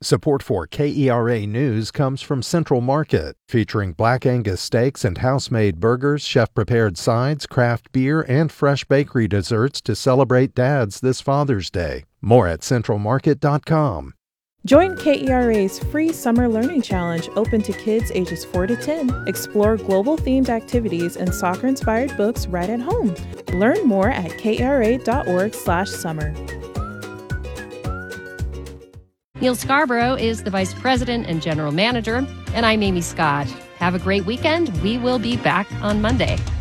Support for KERA News comes from Central Market, featuring Black Angus steaks and house-made burgers, chef-prepared sides, craft beer, and fresh bakery desserts to celebrate dads this Father's Day. More at centralmarket.com. Join KERA's free Summer Learning Challenge open to kids ages 4 to 10. Explore global-themed activities and soccer-inspired books right at home. Learn more at kera.org/summer. Neil Scarborough is the Vice President and General Manager, and I'm Amy Scott. Have a great weekend. We will be back on Monday.